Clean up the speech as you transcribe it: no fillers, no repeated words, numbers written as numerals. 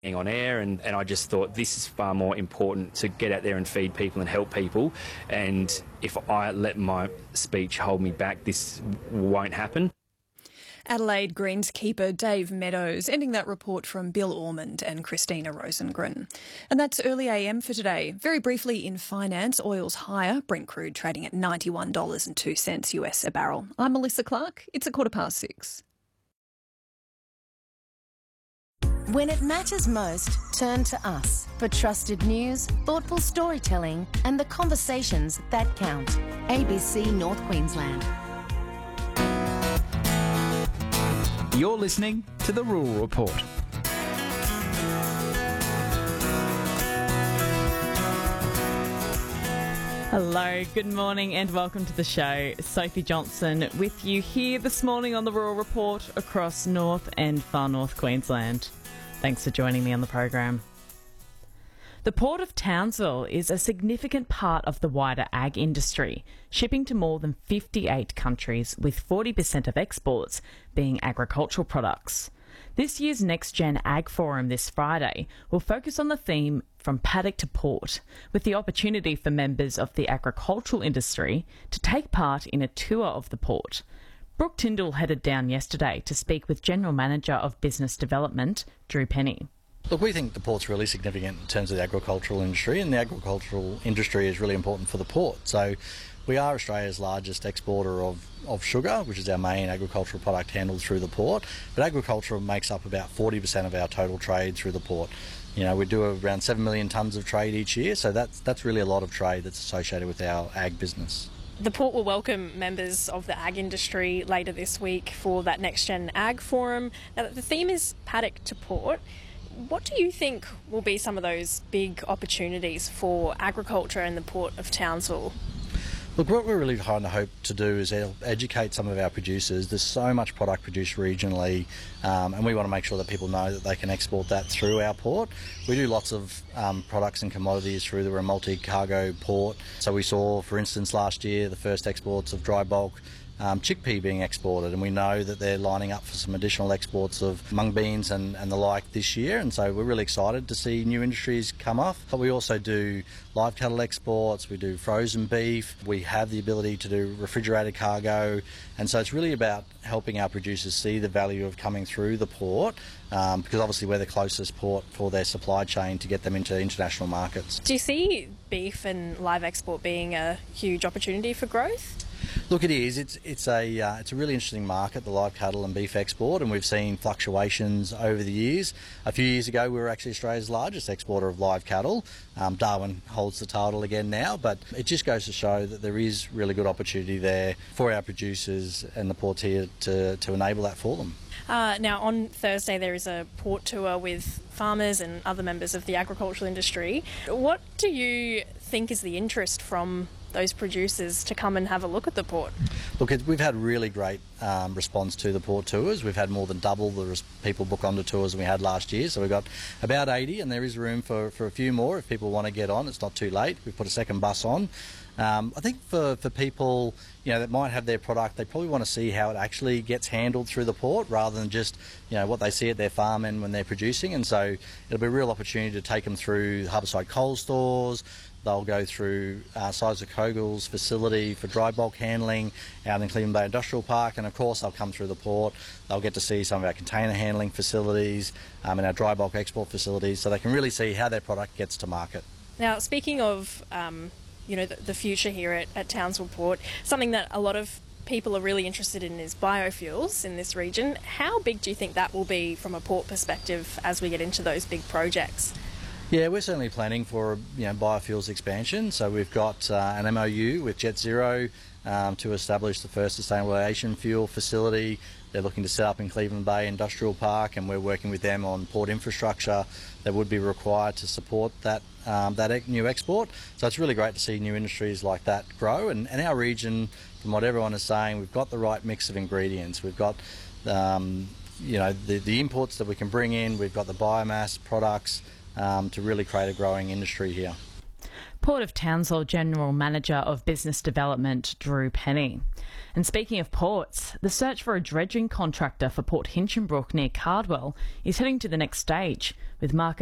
on air, and I just thought this is far more important to get out there and feed people and help people. And if I let my speech hold me back, this won't happen. Adelaide greenskeeper Dave Meadows, ending that report from Bill Ormond and Christina Rosengren. And that's early AM for today. Very briefly in finance, oil's higher, Brent crude trading at $91.02 US a barrel. I'm Melissa Clark. It's 6:15. When it matters most, turn to us for trusted news, thoughtful storytelling and the conversations that count. ABC North Queensland. You're listening to The Rural Report. Hello, good morning and welcome to the show. Sophie Johnson with you here this morning on The Rural Report across North and Far North Queensland. Thanks for joining me on the program. The Port of Townsville is a significant part of the wider ag industry, shipping to more than 58 countries, with 40% of exports being agricultural products. This year's Next Gen Ag Forum this Friday will focus on the theme From Paddock to Port, with the opportunity for members of the agricultural industry to take part in a tour of the port. Brooke Tyndall headed down yesterday to speak with General Manager of Business Development, Drew Penny. Look, we think the port's really significant in terms of the agricultural industry, and the agricultural industry is really important for the port. So we are Australia's largest exporter of sugar, which is our main agricultural product handled through the port, but agriculture makes up about 40% of our total trade through the port. You know, we do around 7 million tonnes of trade each year, so that's really a lot of trade that's associated with our ag business. The port will welcome members of the ag industry later this week for that Next Gen Ag Forum. Now, the theme is Paddock to Port. What do you think will be some of those big opportunities for agriculture in the Port of Townsville? Look, what we're really trying to hope to do is educate some of our producers. There's so much product produced regionally, and we want to make sure that people know that they can export that through our port. We do lots of products and commodities through the multi-cargo port. So we saw, for instance, last year the first exports of dry bulk chickpea being exported, and we know that they're lining up for some additional exports of mung beans and the like this year, and so we're really excited to see new industries come off. But we also do live cattle exports, we do frozen beef, we have the ability to do refrigerated cargo, and so it's really about helping our producers see the value of coming through the port, because obviously we're the closest port for their supply chain to get them into international markets. Do you see beef and live export being a huge opportunity for growth? Look, it is. It's a really interesting market, the live cattle and beef export, and we've seen fluctuations over the years. A few years ago, we were actually Australia's largest exporter of live cattle. Darwin holds the title again now, but it just goes to show that there is really good opportunity there for our producers and the ports here to enable that for them. Now, on Thursday, there is a port tour with farmers and other members of the agricultural industry. What do you think is the interest from those producers to come and have a look at the port? Look, we've had really great response to the port tours. We've had more than double the people book onto tours than we had last year, so we've got about 80, and there is room for a few more if people want to get on. It's not too late. We've put a second bus on. I think for people, you know, that might have their product, they probably want to see how it actually gets handled through the port rather than just, you know, what they see at their farm and when they're producing. And so it'll be a real opportunity to take them through Harbourside coal stores. They'll go through Sizer Kogel's facility for dry bulk handling out in Cleveland Bay Industrial Park, and of course they'll come through the port. They'll get to see some of our container handling facilities and our dry bulk export facilities, so they can really see how their product gets to market. Now, speaking of the future here at Townsville Port, something that a lot of people are really interested in is biofuels in this region. How big do you think that will be from a port perspective as we get into those big projects? Yeah, we're certainly planning for biofuels expansion. So we've got an MOU with Jet Zero to establish the first sustainable aviation fuel facility. They're looking to set up in Cleveland Bay Industrial Park, and we're working with them on port infrastructure that would be required to support that new export. So it's really great to see new industries like that grow. And our region, from what everyone is saying, we've got the right mix of ingredients. We've got the imports that we can bring in. We've got the biomass products to really create a growing industry here. Port of Townsville General Manager of Business Development, Drew Penny. And speaking of ports, the search for a dredging contractor for Port Hinchinbrook near Cardwell is heading to the next stage, with market